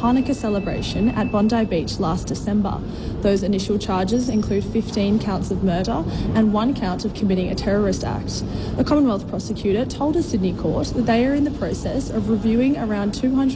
Hanukkah celebration at Bondi Beach last December. Those initial charges include 15 counts of murder and 1 count of committing a terrorist act. A Commonwealth prosecutor told a Sydney court that they are in the process of reviewing around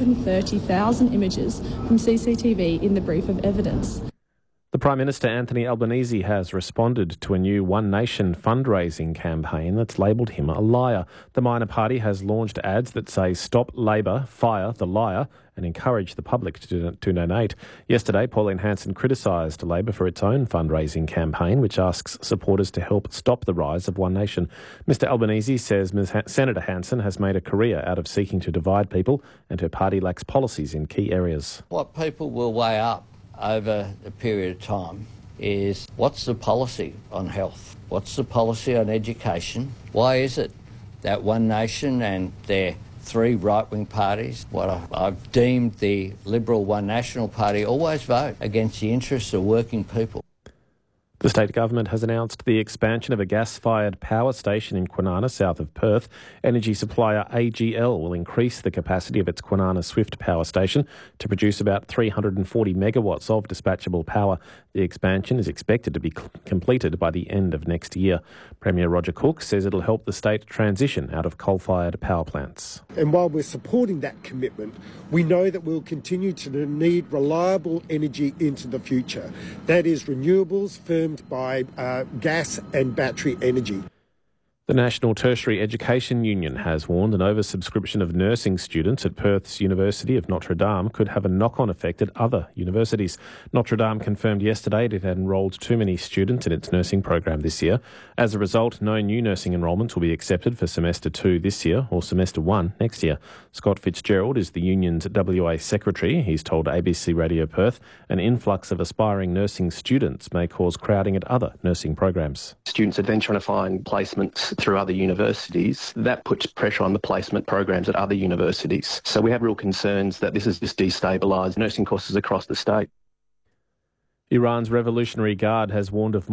230,000 images from CCTV in the brief of evidence. The Prime Minister, Anthony Albanese, has responded to a new One Nation fundraising campaign that's labelled him a liar. The minor party has launched ads that say "Stop Labor, Fire the Liar" and encourage the public to donate. Yesterday, Pauline Hanson criticised Labor for its own fundraising campaign, which asks supporters to help stop the rise of One Nation. Mr Albanese says Senator Hanson has made a career out of seeking to divide people and her party lacks policies in key areas. What people will weigh up over a period of time is what's the policy on health? What's the policy on education? Why is it that One Nation and their 3 right-wing parties, what I've deemed the Liberal One National Party, always vote against the interests of working people? The state government has announced the expansion of a gas-fired power station in Kwinana, south of Perth. Energy supplier AGL will increase the capacity of its Kwinana Swift power station to produce about 340 megawatts of dispatchable power. The expansion is expected to be completed by the end of next year. Premier Roger Cook says it'll help the state transition out of coal-fired power plants. And while we're supporting that commitment, we know that we'll continue to need reliable energy into the future. That is renewables firmed by gas and battery energy. The National Tertiary Education Union has warned an oversubscription of nursing students at Perth's University of Notre Dame could have a knock-on effect at other universities. Notre Dame confirmed yesterday it had enrolled too many students in its nursing program this year. As a result, no new nursing enrolments will be accepted for Semester 2 this year or Semester 1 next year. Scott Fitzgerald is the union's WA secretary. He's told ABC Radio Perth an influx of aspiring nursing students may cause crowding at other nursing programs. Students are then trying to find placements through other universities. That puts pressure on the placement programs at other universities. So we have real concerns that this has just destabilised nursing courses across the state. Iran's Revolutionary Guard has warned of